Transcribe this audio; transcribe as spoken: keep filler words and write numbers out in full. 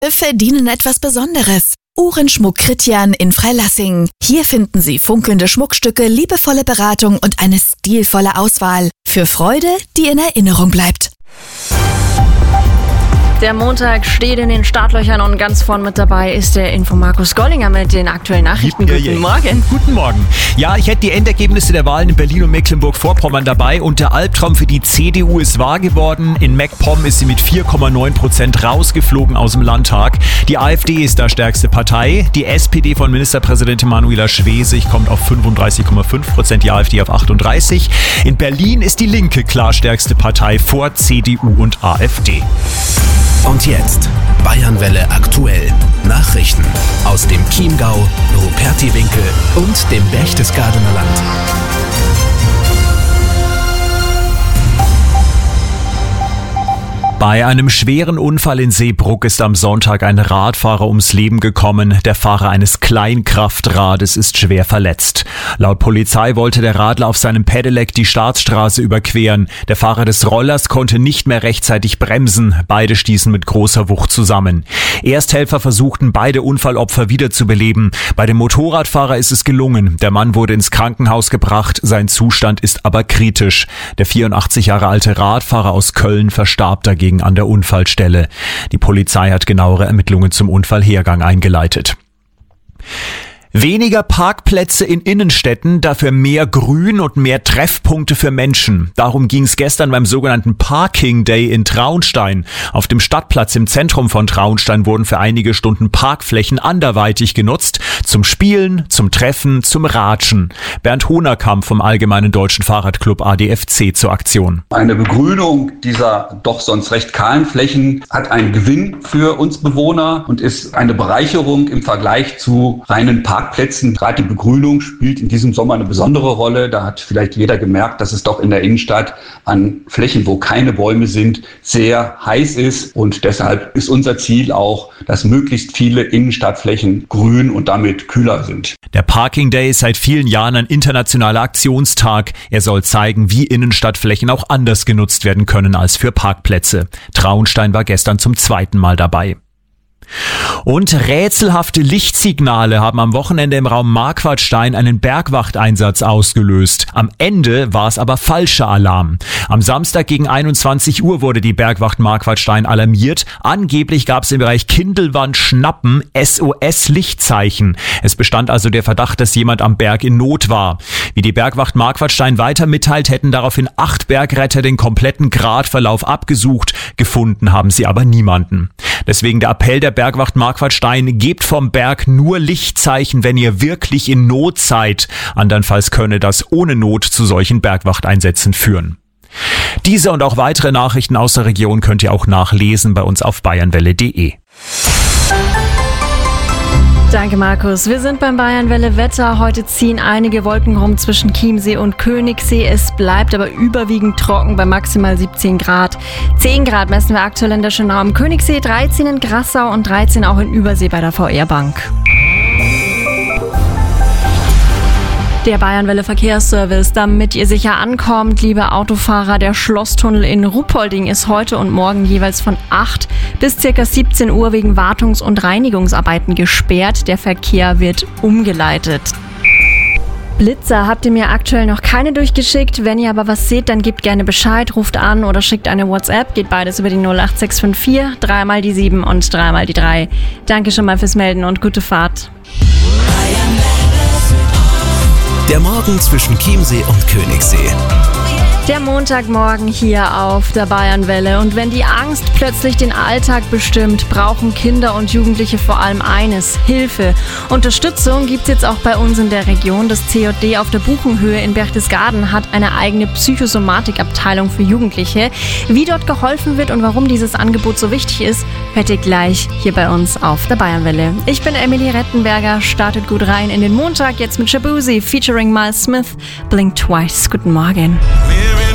verdienen etwas Besonderes. Uhrenschmuck Christian in Freilassing. Hier finden Sie funkelnde Schmuckstücke, liebevolle Beratung und eine stilvolle Auswahl. Für Freude, die in Erinnerung bleibt. Der Montag steht in den Startlöchern und ganz vorn mit dabei ist der Info Markus Gollinger mit den aktuellen Nachrichten. Ja, Guten ja. Morgen. Guten Morgen. Ja, ich hätte die Endergebnisse der Wahlen in Berlin und Mecklenburg-Vorpommern dabei und der Albtraum für die C D U ist wahr geworden. In MacPom ist sie mit vier Komma neun Prozent rausgeflogen aus dem Landtag. Die AfD ist da stärkste Partei. Die S P D von Ministerpräsidentin Manuela Schwesig kommt auf fünfunddreißig Komma fünf Prozent, die AfD auf achtunddreißig. In Berlin ist die Linke klar stärkste Partei vor C D U und AfD. Und jetzt Bayernwelle aktuell. Nachrichten aus dem Chiemgau, Rupertiwinkel und dem Berchtesgadener Land. Bei einem schweren Unfall in Seebrugg ist am Sonntag ein Radfahrer ums Leben gekommen. Der Fahrer eines Kleinkraftrades ist schwer verletzt. Laut Polizei wollte der Radler auf seinem Pedelec die Staatsstraße überqueren. Der Fahrer des Rollers konnte nicht mehr rechtzeitig bremsen. Beide stießen mit großer Wucht zusammen. Ersthelfer versuchten, beide Unfallopfer wiederzubeleben. Bei dem Motorradfahrer ist es gelungen. Der Mann wurde ins Krankenhaus gebracht. Sein Zustand ist aber kritisch. Der vierundachtzig Jahre alte Radfahrer aus Köln verstarb dagegen an der Unfallstelle. Die Polizei hat genauere Ermittlungen zum Unfallhergang eingeleitet. Weniger Parkplätze in Innenstädten, dafür mehr Grün und mehr Treffpunkte für Menschen. Darum ging es gestern beim sogenannten Parking Day in Traunstein. Auf dem Stadtplatz im Zentrum von Traunstein wurden für einige Stunden Parkflächen anderweitig genutzt. Zum Spielen, zum Treffen, zum Ratschen. Bernd Hohnerkamp vom Allgemeinen Deutschen Fahrradclub A D F C zur Aktion. Eine Begrünung dieser doch sonst recht kahlen Flächen hat einen Gewinn für uns Bewohner und ist eine Bereicherung im Vergleich zu reinen Parkplätzen. Parkplätzen. Gerade die Begrünung spielt in diesem Sommer eine besondere Rolle. Da hat vielleicht jeder gemerkt, dass es doch in der Innenstadt an Flächen, wo keine Bäume sind, sehr heiß ist. Und deshalb ist unser Ziel auch, dass möglichst viele Innenstadtflächen grün und damit kühler sind. Der Parking Day ist seit vielen Jahren ein internationaler Aktionstag. Er soll zeigen, wie Innenstadtflächen auch anders genutzt werden können als für Parkplätze. Traunstein war gestern zum zweiten Mal dabei. Und rätselhafte Lichtsignale haben am Wochenende im Raum Marquardstein einen Bergwachteinsatz ausgelöst. Am Ende war es aber falscher Alarm. Am Samstag gegen einundzwanzig Uhr wurde die Bergwacht Marquardstein alarmiert. Angeblich gab es im Bereich Kindelwand Schnappen S O S-Lichtzeichen. Es bestand also der Verdacht, dass jemand am Berg in Not war. Wie die Bergwacht Marquardstein weiter mitteilt, hätten daraufhin acht Bergretter den kompletten Gratverlauf abgesucht. Gefunden haben sie aber niemanden. Deswegen der Appell der Bergwacht Marquardstein: gebt vom Berg nur Lichtzeichen, wenn ihr wirklich in Not seid. Andernfalls könne das ohne Not zu solchen Bergwachteinsätzen führen. Diese und auch weitere Nachrichten aus der Region könnt ihr auch nachlesen bei uns auf bayernwelle punkt de. Danke, Markus. Wir sind beim Bayernwelle Wetter. Heute ziehen einige Wolken rum zwischen Chiemsee und Königssee. Es bleibt aber überwiegend trocken bei maximal siebzehn Grad. zehn Grad messen wir aktuell in der Schönau am Königssee, dreizehn in Grassau und dreizehn auch in Übersee bei der V R-Bank. Der Bayernwelle Verkehrsservice, damit ihr sicher ankommt, liebe Autofahrer, der Schlosstunnel in Ruhpolding ist heute und morgen jeweils von acht bis ca. siebzehn Uhr wegen Wartungs- und Reinigungsarbeiten gesperrt. Der Verkehr wird umgeleitet. Blitzer habt ihr mir aktuell noch keine durchgeschickt. Wenn ihr aber was seht, dann gebt gerne Bescheid, ruft an oder schickt eine WhatsApp. Geht beides über die null acht sechs fünf vier, dreimal die sieben und dreimal die drei. Danke schon mal fürs Melden und gute Fahrt. Der Morgen zwischen Chiemsee und Königssee. Der Montagmorgen hier auf der Bayernwelle. Und wenn die Angst plötzlich den Alltag bestimmt, brauchen Kinder und Jugendliche vor allem eines: Hilfe. Unterstützung gibt's jetzt auch bei uns in der Region. Das C J D auf der Buchenhöhe in Berchtesgaden hat eine eigene Psychosomatikabteilung für Jugendliche. Wie dort geholfen wird und warum dieses Angebot so wichtig ist, hört ihr gleich hier bei uns auf der Bayernwelle. Ich bin Emily Rettenberger, startet gut rein in den Montag, jetzt mit Shabuzi featuring Miles Smith, Blink Twice. Guten Morgen.